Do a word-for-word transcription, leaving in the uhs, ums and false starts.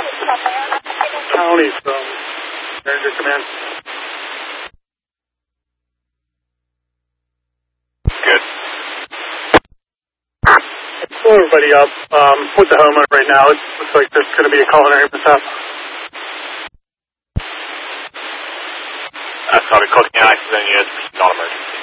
County from Ranger Command. Good. Pull everybody up. Um, with the home right now, it looks like there's going to be a culinary mishap. Uh, sorry, calling the accident unit, not emergency.